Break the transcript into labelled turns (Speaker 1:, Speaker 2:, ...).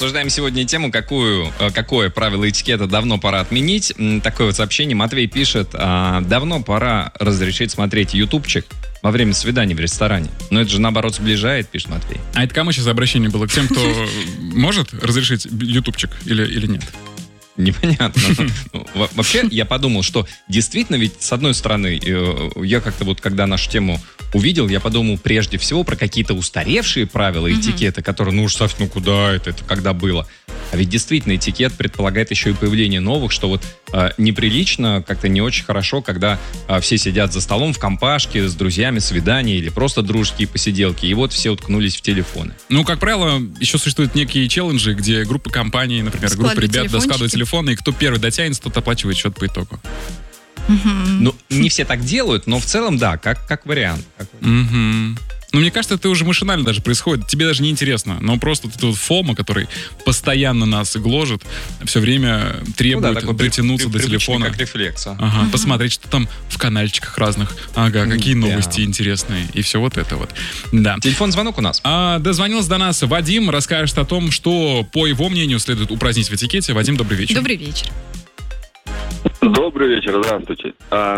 Speaker 1: Обсуждаем сегодня тему, какое правило этикета давно пора отменить. Такое вот сообщение. Матвей пишет: давно пора разрешить смотреть ютубчик во время свиданий в ресторане. Но это же, наоборот, сближает, пишет Матвей.
Speaker 2: А это кому сейчас обращение было? К тем, кто может разрешить ютубчик или нет?
Speaker 1: Непонятно. Вообще, я подумал, что действительно, ведь, с одной стороны, я как-то вот, когда нашу тему увидел, я подумал прежде всего про какие-то устаревшие правила этикета, которые, куда это когда было. А ведь действительно этикет предполагает еще и появление новых, что вот неприлично, как-то не очень хорошо, когда все сидят за столом в компашке с друзьями, свидания или просто дружеские посиделки, и вот все уткнулись в телефоны.
Speaker 2: Ну, как правило, еще существуют некие челленджи, где группа компаний, например, группа ребят складывают телефоны, и кто первый дотянется, тот оплачивает счет по итогу.
Speaker 1: Ну, не все так делают, но в целом, да, как вариант.
Speaker 2: Ну, мне кажется, это уже машинально даже происходит. Тебе даже не интересно. Но просто вот этот вот фома, который постоянно нас гложет, все время требует дотянуться до телефона.
Speaker 1: Как рефлекс.
Speaker 2: Посмотреть, что там в канальчиках разных. Какие новости интересные. И все вот это вот. Да.
Speaker 1: Телефон-звонок у нас.
Speaker 2: Дозвонился до нас Вадим. Расскажет о том, что, по его мнению, следует упразднить в этикете. Вадим, добрый вечер.
Speaker 3: Добрый вечер.
Speaker 4: Добрый вечер, здравствуйте.